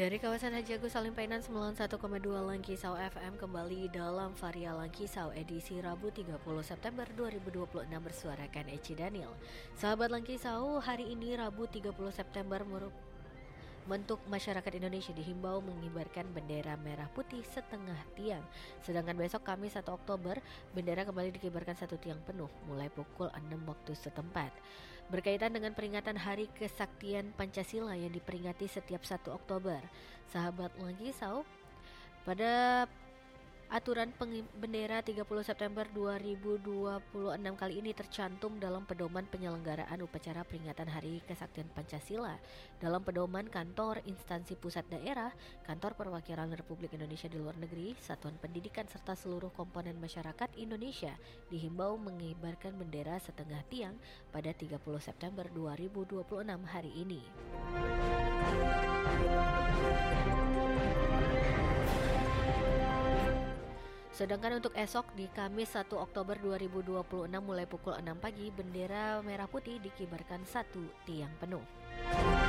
Dari kawasan Haji Agus Salim Painan 91,2 Langkisau FM kembali dalam Varia Langkisau edisi Rabu 30 September 2026 bersuarakan Eci Daniel. Sahabat Langkisau, hari ini Rabu 30 September untuk masyarakat Indonesia dihimbau mengibarkan bendera merah putih setengah tiang. Sedangkan besok Kamis 1 Oktober, bendera kembali dikibarkan satu tiang penuh mulai pukul 6 waktu setempat. Berkaitan dengan peringatan Hari Kesaktian Pancasila yang diperingati setiap 1 Oktober, sahabat Langkisau, pada aturan bendera 30 September 2026 kali ini tercantum dalam pedoman penyelenggaraan upacara peringatan Hari Kesaktian Pancasila. Dalam pedoman kantor instansi pusat daerah, kantor perwakilan Republik Indonesia di luar negeri, satuan pendidikan serta seluruh komponen masyarakat Indonesia dihimbau mengibarkan bendera setengah tiang pada 30 September 2026 hari ini. Sedangkan untuk esok di Kamis 1 Oktober 2026 mulai pukul 6 pagi, bendera merah putih dikibarkan satu tiang penuh.